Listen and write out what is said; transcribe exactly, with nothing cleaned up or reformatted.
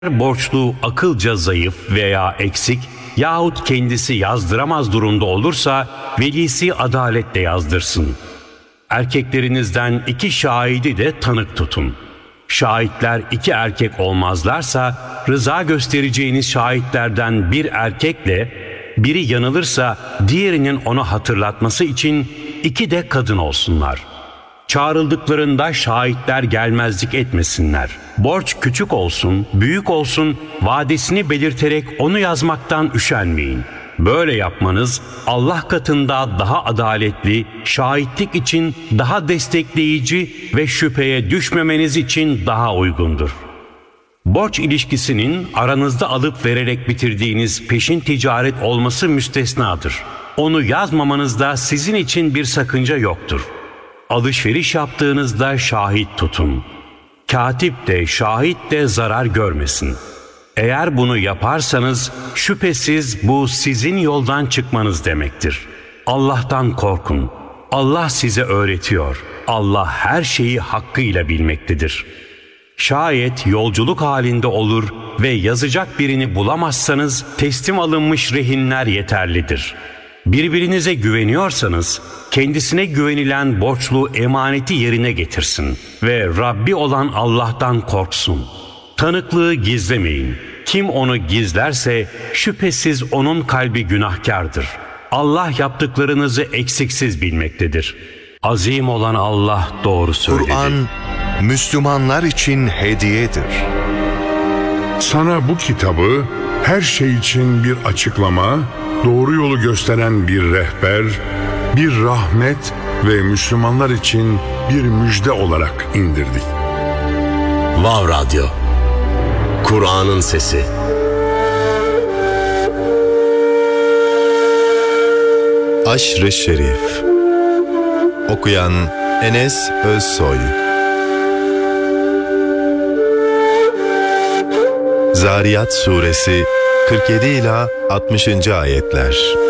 Borçlu akılca zayıf veya eksik yahut kendisi yazdıramaz durumda olursa velisi adaletle yazdırsın. Erkeklerinizden iki şahidi de tanık tutun. Şahitler iki erkek olmazlarsa rıza göstereceğiniz şahitlerden bir erkekle, biri yanılırsa diğerinin onu hatırlatması için iki de kadın olsunlar. Çağrıldıklarında şahitler gelmezlik etmesinler. Borç küçük olsun, büyük olsun, vadesini belirterek onu yazmaktan üşenmeyin. Böyle yapmanız Allah katında daha adaletli, şahitlik için daha destekleyici ve şüpheye düşmemeniz için daha uygundur. Borç ilişkisinin aranızda alıp vererek bitirdiğiniz peşin ticaret olması müstesnadır. Onu yazmamanızda sizin için bir sakınca yoktur. Alışveriş yaptığınızda şahit tutun. Katip de şahit de zarar görmesin. Eğer bunu yaparsanız şüphesiz bu sizin yoldan çıkmanız demektir. Allah'tan korkun. Allah size öğretiyor. Allah her şeyi hakkıyla bilmektedir. Şayet yolculuk halinde olur ve yazacak birini bulamazsanız teslim alınmış rehinler yeterlidir. Birbirinize güveniyorsanız kendisine güvenilen borçlu emaneti yerine getirsin ve Rabbi olan Allah'tan korksun. Tanıklığı gizlemeyin. Kim onu gizlerse şüphesiz onun kalbi günahkardır. Allah yaptıklarınızı eksiksiz bilmektedir. Azim olan Allah doğru söyledi. Kur'an, Müslümanlar için hediyedir. Sana bu kitabı her şey için bir açıklama, doğru yolu gösteren bir rehber, bir rahmet ve Müslümanlar için bir müjde olarak indirdik. Vav Radyo, Kur'an'ın sesi. Aşr-ı Şerif. Okuyan Enes Özsoy. Zariyat Suresi kırk yedi ila altmışıncı ayetler.